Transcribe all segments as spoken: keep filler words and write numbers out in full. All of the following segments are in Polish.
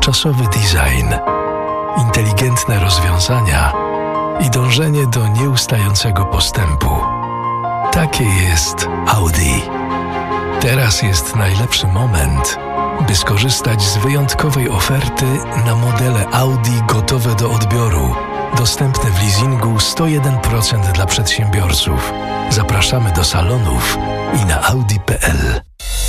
ponadczasowy design, inteligentne rozwiązania i dążenie do nieustającego postępu. Takie jest Audi. Teraz jest najlepszy moment, by skorzystać z wyjątkowej oferty na modele Audi gotowe do odbioru, dostępne w leasingu sto jeden procent dla przedsiębiorców. Zapraszamy do salonów i na audi kropka p l.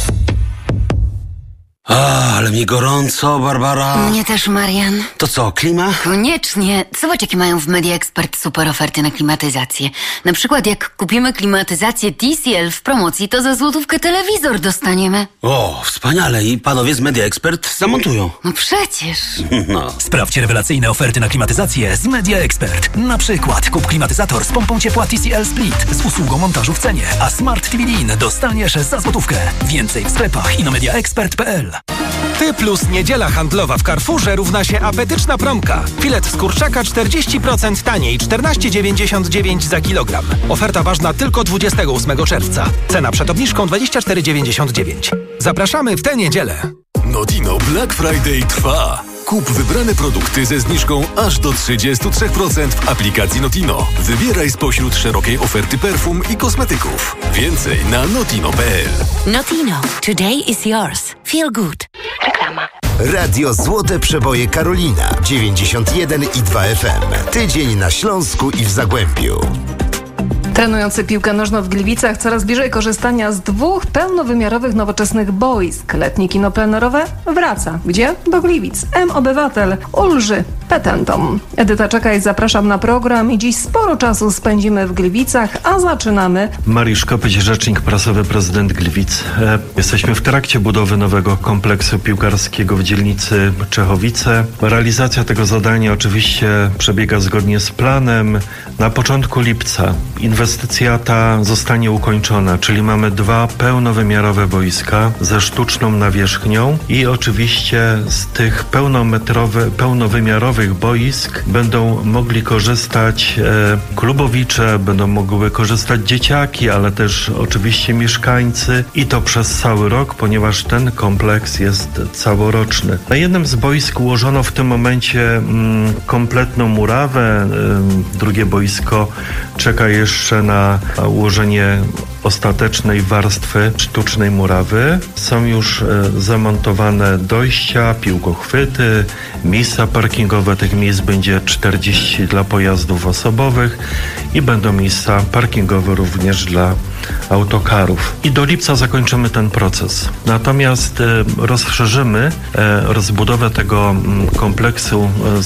A, ale mi gorąco, Barbara. Mnie też, Marian. To co, klima? Koniecznie. Zobacz, jakie mają w Media Expert super oferty na klimatyzację. Na przykład jak kupimy klimatyzację T C L w promocji, to za złotówkę telewizor dostaniemy. O, wspaniale. I panowie z Media Expert zamontują. No przecież. No. Sprawdź rewelacyjne oferty na klimatyzację z Media Expert. Na przykład kup klimatyzator z pompą ciepła T C L Split z usługą montażu w cenie, a Smart T V Lean dostaniesz za złotówkę. Więcej w sklepach i na media expert kropka p l. Ty plus niedziela handlowa w Carrefourze równa się apetyczna promka. Filet z kurczaka czterdzieści procent taniej, czternaście dziewięćdziesiąt dziewięć za kilogram. Oferta ważna tylko dwudziestego ósmego czerwca. Cena przed obniżką dwadzieścia cztery dziewięćdziesiąt dziewięć. Zapraszamy w tę niedzielę. Notino Black Friday trwa. Kup wybrane produkty ze zniżką aż do trzydzieści trzy procent w aplikacji Notino. Wybieraj spośród szerokiej oferty perfum i kosmetyków. Więcej na notino kropka p l. Notino. Today is yours. Feel good. Reklama. Radio Złote Przeboje Karolina dziewięćdziesiąt jeden i dwa F M. Tydzień na Śląsku i w Zagłębiu. Trenujący piłkę nożną w Gliwicach coraz bliżej korzystania z dwóch pełnowymiarowych nowoczesnych boisk. Letnie kino plenerowe wraca. Gdzie? Do Gliwic. M-Obywatel ulży petentom. Edyta Czekaj, zapraszam na program i dziś sporo czasu spędzimy w Gliwicach, a zaczynamy. Mariusz Kopyć, rzecznik prasowy, prezydent Gliwic. E, jesteśmy w trakcie budowy nowego kompleksu piłkarskiego w dzielnicy Czechowice. Realizacja tego zadania oczywiście przebiega zgodnie z planem. Na początku lipca inwestycja ta zostanie ukończona, czyli mamy dwa pełnowymiarowe boiska ze sztuczną nawierzchnią i oczywiście z tych pełnometrowe, pełnowymiarowych boisk będą mogli korzystać e, klubowicze, będą mogły korzystać dzieciaki, ale też oczywiście mieszkańcy i to przez cały rok, ponieważ ten kompleks jest całoroczny. Na jednym z boisk ułożono w tym momencie mm, kompletną murawę, y, drugie boisko czeka jeszcze na ułożenie ostatecznej warstwy sztucznej murawy. Są już e, zamontowane dojścia, piłkochwyty, miejsca parkingowe. Tych miejsc będzie czterdzieści dla pojazdów osobowych i będą miejsca parkingowe również dla autokarów. I do lipca zakończymy ten proces. Natomiast e, rozszerzymy e, rozbudowę tego m, kompleksu e,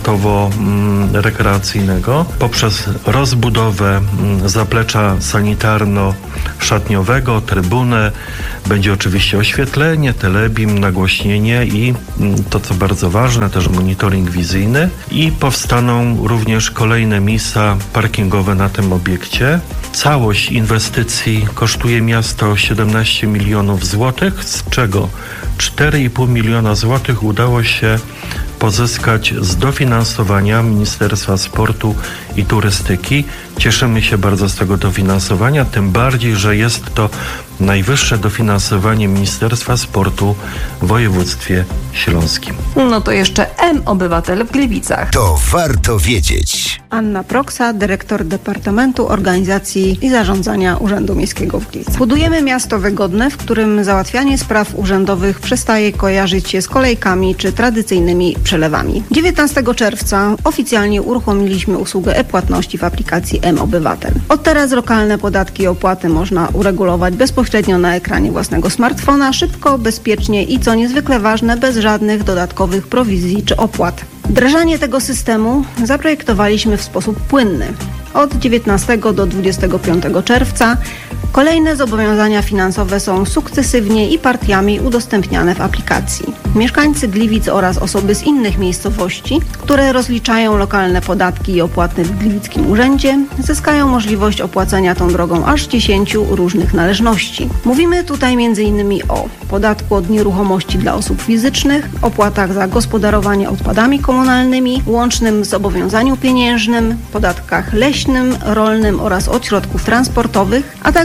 sportowo-rekreacyjnego poprzez rozbudowę m, zaplecza sanitarno-szatniowego, trybunę. Będzie oczywiście oświetlenie, telebim, nagłośnienie i m, to, co bardzo ważne, też monitoring wizyjny. I powstaną również kolejne miejsca parkingowe na tym obiekcie. Całość inwestycji kosztuje miasto siedemnaście milionów złotych, z czego cztery i pół miliona złotych udało się pozyskać z dofinansowania Ministerstwa Sportu i Turystyki. Cieszymy się bardzo z tego dofinansowania, tym bardziej, że jest to najwyższe dofinansowanie Ministerstwa Sportu w województwie śląskim. No to jeszcze M-Obywatel w Gliwicach. To warto wiedzieć. Anna Proksa, dyrektor Departamentu Organizacji i Zarządzania Urzędu Miejskiego w Gliwicach. Budujemy miasto wygodne, w którym załatwianie spraw urzędowych przestaje kojarzyć się z kolejkami czy tradycyjnymi przelewami. dziewiętnastego czerwca oficjalnie uruchomiliśmy usługę e-płatności w aplikacji M-Obywatel. Od teraz lokalne podatki i opłaty można uregulować bezpośrednio na ekranie własnego smartfona, szybko, bezpiecznie i co niezwykle ważne, bez żadnych dodatkowych prowizji czy opłat. Wdrażanie tego systemu zaprojektowaliśmy w sposób płynny. Od dziewiętnastego do dwudziestego piątego czerwca kolejne zobowiązania finansowe są sukcesywnie i partiami udostępniane w aplikacji. Mieszkańcy Gliwic oraz osoby z innych miejscowości, które rozliczają lokalne podatki i opłaty w Gliwickim Urzędzie, zyskają możliwość opłacenia tą drogą aż dziesięciu różnych należności. Mówimy tutaj między innymi o podatku od nieruchomości dla osób fizycznych, opłatach za gospodarowanie odpadami komunalnymi, łącznym zobowiązaniu pieniężnym, podatkach leśnym, rolnym oraz od środków transportowych, a także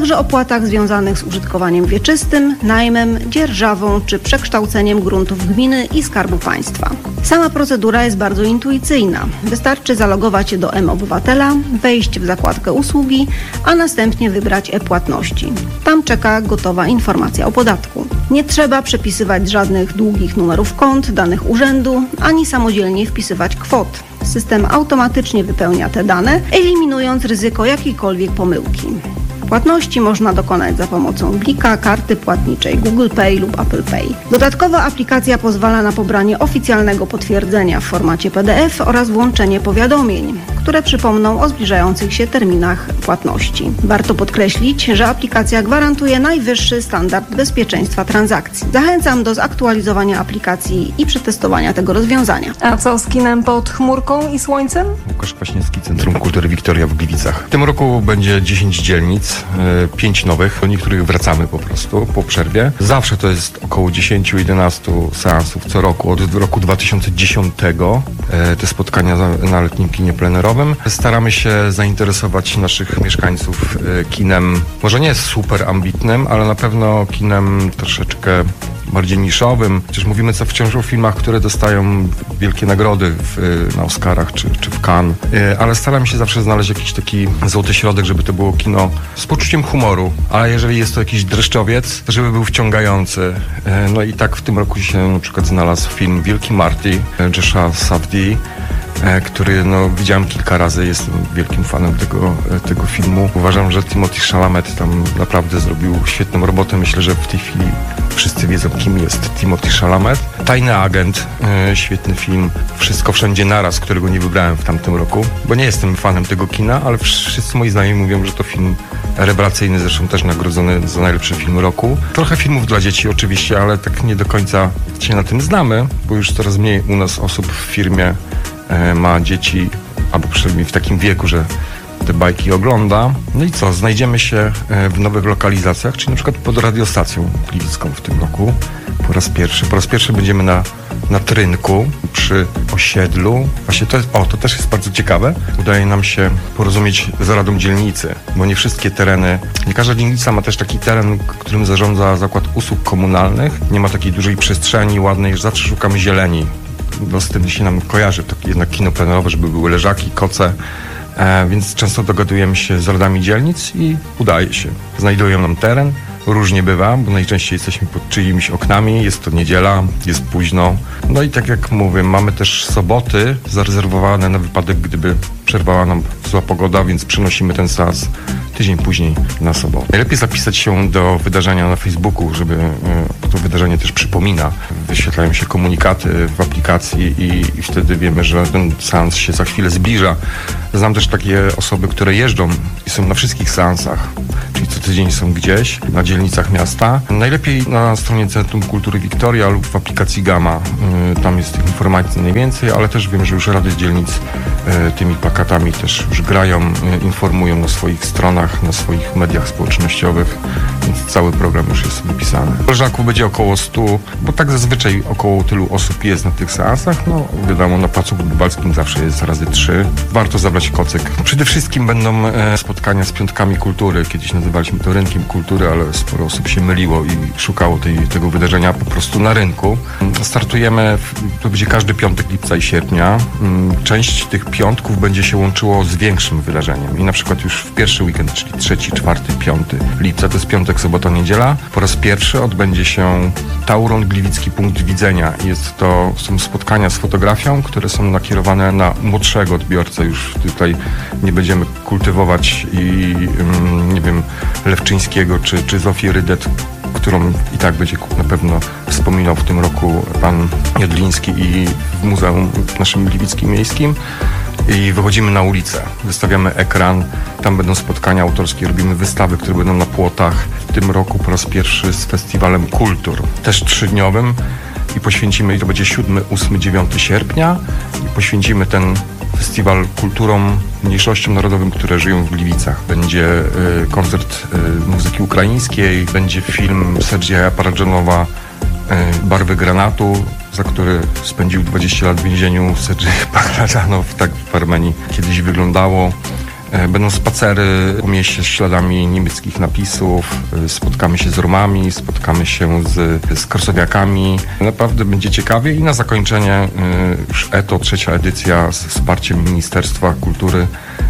także opłatach związanych z użytkowaniem wieczystym, najmem, dzierżawą czy przekształceniem gruntów gminy i Skarbu Państwa. Sama procedura jest bardzo intuicyjna. Wystarczy zalogować się do M-Obywatela, wejść w zakładkę usługi, a następnie wybrać e-płatności. Tam czeka gotowa informacja o podatku. Nie trzeba przepisywać żadnych długich numerów kont, danych urzędu, ani samodzielnie wpisywać kwot. System automatycznie wypełnia te dane, eliminując ryzyko jakiejkolwiek pomyłki. Płatności można dokonać za pomocą blika, karty płatniczej Google Pay lub Apple Pay. Dodatkowo aplikacja pozwala na pobranie oficjalnego potwierdzenia w formacie P D F oraz włączenie powiadomień, które przypomną o zbliżających się terminach płatności. Warto podkreślić, że aplikacja gwarantuje najwyższy standard bezpieczeństwa transakcji. Zachęcam do zaktualizowania aplikacji i przetestowania tego rozwiązania. A co z kinem pod chmurką i słońcem? Łukasz Kwaśniewski, Centrum Kultury Wiktoria w Gliwicach. W tym roku będzie dziesięć dzielnic, pięć nowych. Do niektórych wracamy po prostu po przerwie. Zawsze to jest około dziesięć do jedenastu seansów co roku. Od roku dwa tysiące dziesiątego te spotkania na letnim kinie plenerowym. Staramy się zainteresować naszych mieszkańców kinem, może nie super ambitnym, ale na pewno kinem troszeczkę bardziej niszowym. Przecież mówimy co wciąż o filmach, które dostają wielkie nagrody w, na Oscarach czy, czy w Cannes, ale staramy się zawsze znaleźć jakiś taki złoty środek, żeby to było kino z poczuciem humoru, ale jeżeli jest to jakiś dreszczowiec, to żeby był wciągający. No i tak w tym roku się na przykład znalazł film Wielki Marty Josha Safdie, który no, widziałem kilka razy, jestem wielkim fanem tego, tego filmu. Uważam, że Timothée Chalamet tam naprawdę zrobił świetną robotę. Myślę, że w tej chwili wszyscy wiedzą, kim jest Timothée Chalamet. Tajny agent, e, świetny film. Wszystko wszędzie naraz, którego nie wybrałem w tamtym roku, bo nie jestem fanem tego kina, ale wszyscy moi znajomi mówią, że to film rewelacyjny, zresztą też nagrodzony za najlepszy film roku. Trochę filmów dla dzieci oczywiście, ale tak nie do końca się na tym znamy, bo już coraz mniej u nas osób w firmie ma dzieci, albo przynajmniej w takim wieku, że te bajki ogląda. No i co? Znajdziemy się w nowych lokalizacjach, czyli na przykład pod radiostacją gliwicką w tym roku. Po raz pierwszy. Po raz pierwszy będziemy na, na Trynku, przy osiedlu. Właśnie to jest, o, to też jest bardzo ciekawe. Udaje nam się porozumieć z Radą Dzielnicy, bo nie wszystkie tereny, nie każda dzielnica ma też taki teren, którym zarządza Zakład Usług Komunalnych. Nie ma takiej dużej przestrzeni ładnej, że zawsze szukamy zieleni. Bo z tym się nam kojarzy to jednak kino plenerowe, żeby były leżaki, koce, e, więc często dogadujemy się z radami dzielnic i udaje się. Znajdują nam teren, różnie bywa, bo najczęściej jesteśmy pod czyimiś oknami, jest to niedziela, jest późno. No i tak jak mówię, mamy też soboty zarezerwowane na wypadek, gdyby przerwała nam zła pogoda, więc przenosimy ten seans tydzień później na sobotę. Najlepiej zapisać się do wydarzenia na Facebooku, żeby bo to wydarzenie też przypomina. Wyświetlają się komunikaty w aplikacji i, i wtedy wiemy, że ten seans się za chwilę zbliża. Znam też takie osoby, które jeżdżą i są na wszystkich seansach, czyli co tydzień są gdzieś na dzielnicach miasta. Najlepiej na stronie Centrum Kultury Wiktoria lub w aplikacji Gamma. Tam jest tych informacji najwięcej, ale też wiem, że już rady z dzielnic tymi plakatami też już grają, informują na swoich stronach, na swoich mediach społecznościowych, więc cały program już jest wypisany. Leżaków będzie około stu, bo tak zazwyczaj około tylu osób jest na tych seansach. No wiadomo, na Placu Grunwaldzkim zawsze jest razy trzy. Warto zabrać kocyk. Przede wszystkim będą e, spotkania z Piątkami Kultury. Kiedyś nazywaliśmy to Rynkiem Kultury, ale sporo osób się myliło i szukało tej, tego wydarzenia po prostu na rynku. Startujemy, w, to będzie każdy piątek lipca i sierpnia. Część tych piątków będzie się łączyło z większym wydarzeniem i na przykład już w pierwszy weekend, czyli trzeci, czwarty, piąty lipca, to jest piątek, sobota, niedziela. Po raz pierwszy odbędzie się Tauron Gliwicki Punkt Widzenia. Jest to, są spotkania z fotografią, które są nakierowane na młodszego odbiorcę. Już tutaj nie będziemy kultywować i nie wiem, Lewczyńskiego czy, czy Zofię Rydet, którą i tak będzie na pewno wspominał w tym roku pan Jodliński i w Muzeum naszym Gliwickim Miejskim. I wychodzimy na ulicę, wystawiamy ekran, tam będą spotkania autorskie, robimy wystawy, które będą na płotach. W tym roku po raz pierwszy z Festiwalem Kultur, też trzydniowym i poświęcimy, i to będzie siódmy, ósmy, dziewiąty sierpnia i poświęcimy ten festiwal kulturom, mniejszościom narodowym, które żyją w Gliwicach. Będzie y, koncert y, muzyki ukraińskiej, będzie film Sergeja Paradżanowa y, Barwy Granatu, za który spędził dwadzieścia lat w więzieniu. Sergej Paradżanow, tak w Armenii kiedyś wyglądało. Będą spacery po mieście z śladami niemieckich napisów, spotkamy się z Romami, spotkamy się z, z krasowiakami. Naprawdę będzie ciekawie i na zakończenie już E T O, trzecia edycja z wsparciem Ministerstwa Kultury,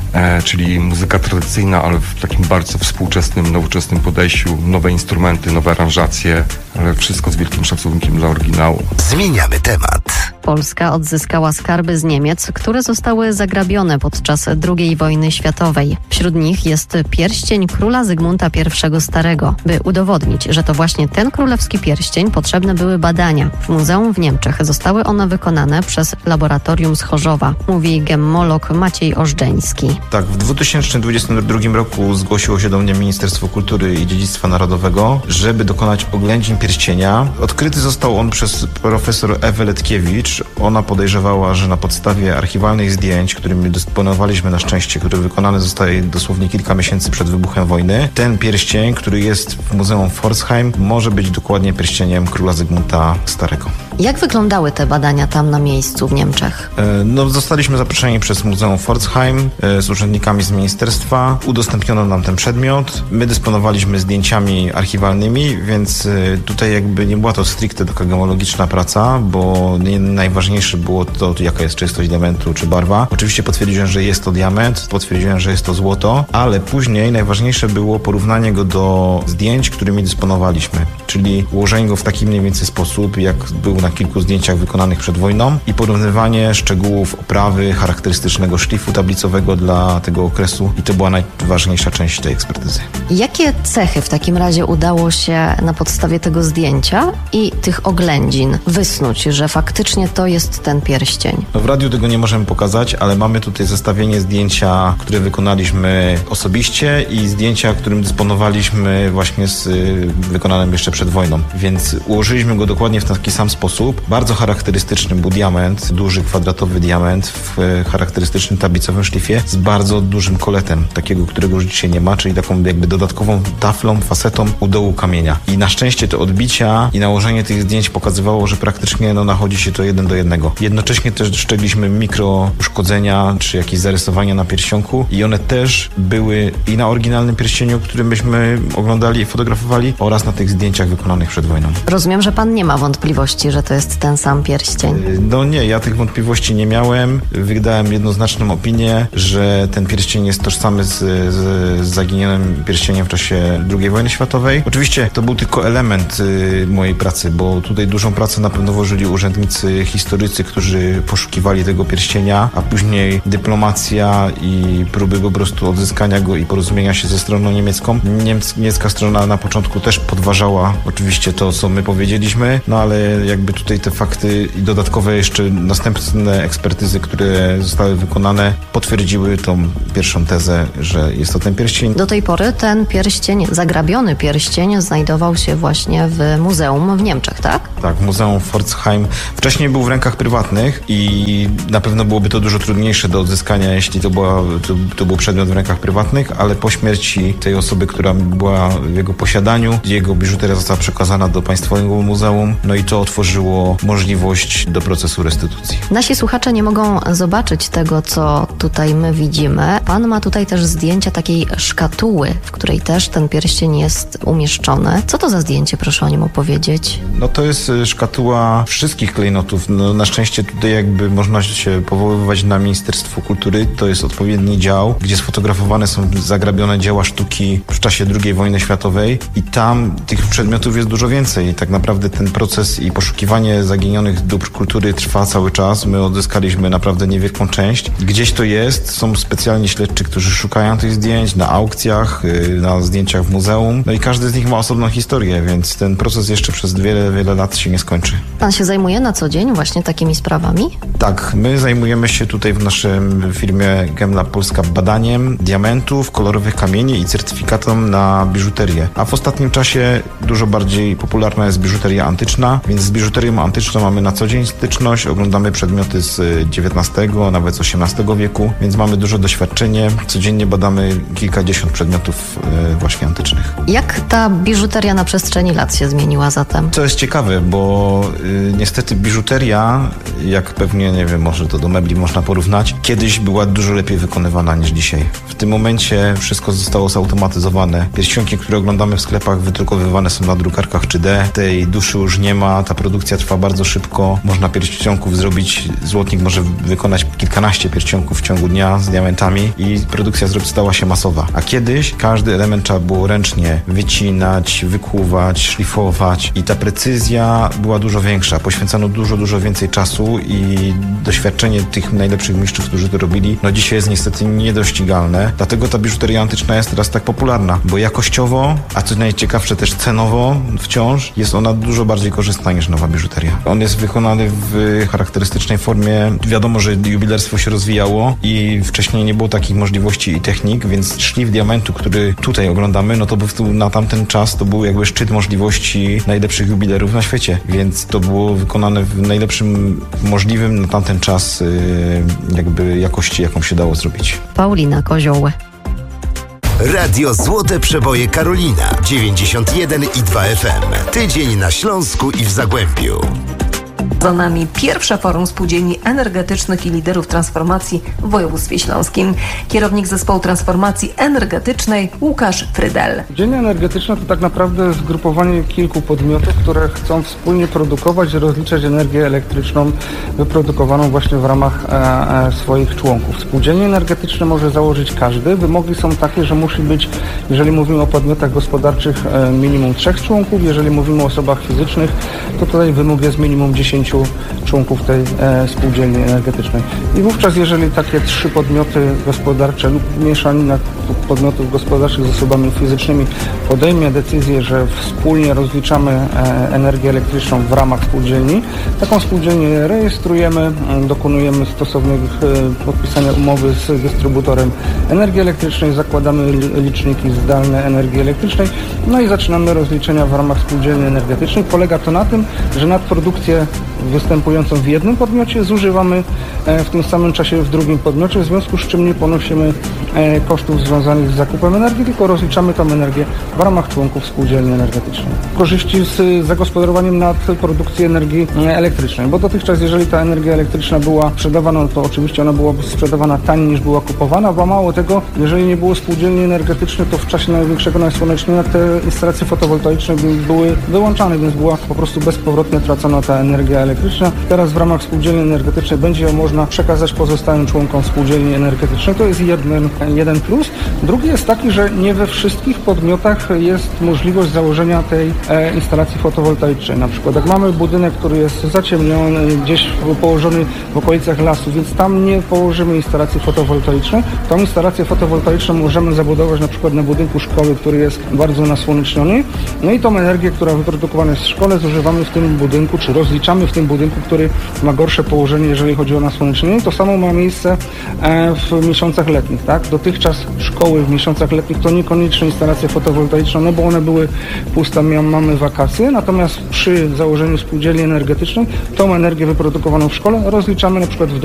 czyli muzyka tradycyjna, ale w takim bardzo współczesnym, nowoczesnym podejściu, nowe instrumenty, nowe aranżacje, ale wszystko z wielkim szacunkiem dla oryginału. Zmieniamy temat. Polska odzyskała skarby z Niemiec, które zostały zagrabione podczas drugiej wojny światowej. Wśród nich jest pierścień króla Zygmunta I Starego. By udowodnić, że to właśnie ten królewski pierścień, potrzebne były badania. W muzeum w Niemczech zostały one wykonane przez laboratorium z Chorzowa, mówi gemmolog Maciej Ożdżeński. Tak, w dwa tysiące dwudziestym drugim roku zgłosiło się do mnie Ministerstwo Kultury i Dziedzictwa Narodowego, żeby dokonać oględzin pierścienia. Odkryty został on przez profesor Ewę Letkiewicz. Ona podejrzewała, że na podstawie archiwalnych zdjęć, którymi dysponowaliśmy na szczęście, które wykonane zostały dosłownie kilka miesięcy przed wybuchem wojny, ten pierścień, który jest w Muzeum Pforzheim, może być dokładnie pierścieniem króla Zygmunta Starego. Jak wyglądały te badania tam na miejscu w Niemczech? No, zostaliśmy zaproszeni przez Muzeum Pforzheim z urzędnikami z ministerstwa. Udostępniono nam ten przedmiot. My dysponowaliśmy zdjęciami archiwalnymi, więc tutaj jakby nie była to stricte taka gemologiczna praca, bo najważniejsze było to, jaka jest czystość diamentu czy barwa. Oczywiście potwierdziłem, że jest to diament, potwierdziłem, że jest to złoto, ale później najważniejsze było porównanie go do zdjęć, którymi dysponowaliśmy, czyli ułożenie go w taki mniej więcej sposób, jak był na kilku zdjęciach wykonanych przed wojną i porównywanie szczegółów oprawy, charakterystycznego szlifu tablicowego dla tego okresu i to była najważniejsza część tej ekspertyzy. Jakie cechy w takim razie udało się na podstawie tego zdjęcia i tych oględzin wysnuć, że faktycznie to jest ten pierścień? No w radiu tego nie możemy pokazać, ale mamy tutaj zestawienie zdjęcia, które wykonaliśmy osobiście i zdjęcia, którym dysponowaliśmy właśnie z wykonanym jeszcze przed wojną, więc ułożyliśmy go dokładnie w taki sam sposób. Bardzo charakterystyczny był diament, duży kwadratowy diament w charakterystycznym tablicowym szlifie z bardzo dużym koletem, takiego, którego już dzisiaj nie ma, czyli taką jakby dodatkową taflą, fasetą u dołu kamienia. I na szczęście te odbicia i nałożenie tych zdjęć pokazywało, że praktycznie no, nachodzi się to jeden do jednego. Jednocześnie też dostrzegliśmy mikro uszkodzenia czy jakieś zarysowania na pierścionku i one też były i na oryginalnym pierścieniu, który myśmy oglądali i fotografowali, oraz na tych zdjęciach wykonanych przed wojną. Rozumiem, że pan nie ma wątpliwości, że to jest ten sam pierścień. No nie, ja tych wątpliwości nie miałem. Wydałem jednoznaczną opinię, że ten pierścień jest tożsamy z, z, z zaginionym pierścieniem w czasie drugiej wojny światowej. Oczywiście to był tylko element y, mojej pracy, bo tutaj dużą pracę na pewno włożyli urzędnicy, historycy, którzy poszukiwali tego pierścienia, a później dyplomacja i próby po prostu odzyskania go i porozumienia się ze stroną niemiecką. Niemc, niemiecka strona na początku też podważała oczywiście to, co my powiedzieliśmy, no ale jakby tutaj te fakty i dodatkowe jeszcze następne ekspertyzy, które zostały wykonane, potwierdziły tą pierwszą tezę, że jest to ten pierścień. Do tej pory ten pierścień, zagrabiony pierścień, znajdował się właśnie w muzeum w Niemczech, tak? Tak, Muzeum Pforzheim. Wcześniej był w rękach prywatnych i na pewno byłoby to dużo trudniejsze do odzyskania, jeśli to, była, to, to był przedmiot w rękach prywatnych, ale po śmierci tej osoby, która była w jego posiadaniu, jego biżuteria została przekazana do Państwowego Muzeum, no i to otworzyło możliwość do procesu restytucji. Nasi słuchacze nie mogą zobaczyć tego, co tutaj my widzimy. Pan ma tutaj też zdjęcia takiej szkatuły, w której też ten pierścień jest umieszczony. Co to za zdjęcie, proszę o nim opowiedzieć? No to jest szkatuła wszystkich klejnotów. No, na szczęście tutaj jakby można się powoływać na Ministerstwo Kultury. To jest odpowiedni dział, gdzie sfotografowane są zagrabione dzieła sztuki w czasie drugiej wojny światowej i tam tych przedmiotów jest dużo więcej. Tak naprawdę ten proces i poszukiwanie zaginionych dóbr kultury trwa cały czas. My odzyskaliśmy naprawdę niewielką część. Gdzieś to jest. Są specjalni śledczy, którzy szukają tych zdjęć na aukcjach, na zdjęciach w muzeum. No i każdy z nich ma osobną historię, więc ten proces jeszcze przez wiele, wiele lat się nie skończy. Pan się zajmuje na co dzień właśnie takimi sprawami? Tak, my zajmujemy się tutaj w naszym firmie GemLab Polska badaniem diamentów, kolorowych kamieni i certyfikatem na biżuterię. A w ostatnim czasie dużo bardziej popularna jest biżuteria antyczna, więc z biżuterią biżuterią antyczną mamy na co dzień styczność, oglądamy przedmioty z dziewiętnastego, nawet z osiemnastego wieku, więc mamy duże doświadczenie. Codziennie badamy kilkadziesiąt przedmiotów właśnie antycznych. Jak ta biżuteria na przestrzeni lat się zmieniła zatem? To jest ciekawe, bo y, niestety biżuteria, jak pewnie, nie wiem, może to do mebli można porównać, kiedyś była dużo lepiej wykonywana niż dzisiaj. W tym momencie wszystko zostało zautomatyzowane. Pierścionki, które oglądamy w sklepach, wydrukowywane są na drukarkach trzy D. Tej duszy już nie ma, ta produkcja trwa bardzo szybko. Można pierścionków zrobić, złotnik może wykonać kilkanaście pierścionków w ciągu dnia z diamentami i produkcja stała się masowa. A kiedyś każdy element trzeba było ręcznie wycinać, wykuwać, szlifować i ta precyzja była dużo większa. Poświęcano dużo, dużo więcej czasu i doświadczenie tych najlepszych mistrzów, którzy to robili, no dzisiaj jest niestety niedościgalne. Dlatego ta biżuteria antyczna jest teraz tak popularna, bo jakościowo, a co najciekawsze też cenowo wciąż, jest ona dużo bardziej korzystna niż nowa biżuteria. On jest wykonany w charakterystycznej formie. Wiadomo, że jubilerstwo się rozwijało i wcześniej nie było takich możliwości i technik, więc szlif diamentu, który tutaj oglądamy, no to był na tamten czas to był jakby szczyt możliwości najlepszych jubilerów na świecie, więc to było wykonane w najlepszym możliwym na tamten czas jakby jakości, jaką się dało zrobić. Paulina Kozioł. Radio Złote Przeboje Karolina dziewięćdziesiąt jeden i dwa F M. Tydzień na Śląsku i w Zagłębiu. Za nami pierwsze forum spółdzielni energetycznych i liderów transformacji w województwie śląskim. Kierownik zespołu transformacji energetycznej Łukasz Frydel. Spółdzielnia energetyczna to tak naprawdę zgrupowanie kilku podmiotów, które chcą wspólnie produkować i rozliczać energię elektryczną wyprodukowaną właśnie w ramach e, e, swoich członków. Spółdzielnie energetyczne może założyć każdy. Wymogi są takie, że musi być, jeżeli mówimy o podmiotach gospodarczych, e, minimum trzech członków. Jeżeli mówimy o osobach fizycznych, to tutaj wymóg jest minimum dziesięciu członków tej e, spółdzielni energetycznej. I wówczas, jeżeli takie trzy podmioty gospodarcze lub mieszanina podmiotów gospodarczych z osobami fizycznymi podejmie decyzję, że wspólnie rozliczamy e, energię elektryczną w ramach spółdzielni, taką spółdzielnię rejestrujemy, dokonujemy stosownych e, podpisania umowy z dystrybutorem energii elektrycznej, zakładamy liczniki zdalne energii elektrycznej, no i zaczynamy rozliczenia w ramach spółdzielni energetycznej. Polega to na tym, że nadprodukcję występującą w jednym podmiocie zużywamy w tym samym czasie w drugim podmiocie, w związku z czym nie ponosimy kosztów związanych z zakupem energii, tylko rozliczamy tą energię w ramach członków spółdzielni energetycznej. Korzyści z zagospodarowaniem nadprodukcji energii elektrycznej, bo dotychczas, jeżeli ta energia elektryczna była sprzedawana, no to oczywiście ona była sprzedawana taniej niż była kupowana, bo mało tego, jeżeli nie było spółdzielni energetycznych, to w czasie największego nasłonecznienia te instalacje fotowoltaiczne były wyłączane, więc była po prostu bezpowrotnie tracona ta energia elektryczna. Teraz w ramach spółdzielni energetycznej będzie ją można przekazać pozostałym członkom spółdzielni energetycznej. To jest jeden, jeden plus. Drugi jest taki, że nie we wszystkich podmiotach jest możliwość założenia tej e, instalacji fotowoltaicznej. Na przykład jak mamy budynek, który jest zaciemniony, gdzieś położony w okolicach lasu, więc tam nie położymy instalacji fotowoltaicznej. Tą instalację fotowoltaiczną możemy zabudować na przykład na budynku szkoły, który jest bardzo nasłoneczniony. No i tą energię, która wyprodukowana jest w szkole, zużywamy w tym budynku, czy rozliczamy w tym budynku, który ma gorsze położenie, jeżeli chodzi o nasłonecznienie. To samo ma miejsce w miesiącach letnich, tak? Dotychczas szkoły w miesiącach letnich to niekoniecznie instalacje fotowoltaiczne, no bo one były puste, mamy wakacje, natomiast przy założeniu spółdzielni energetycznej tą energię wyprodukowaną w szkole rozliczamy na przykład w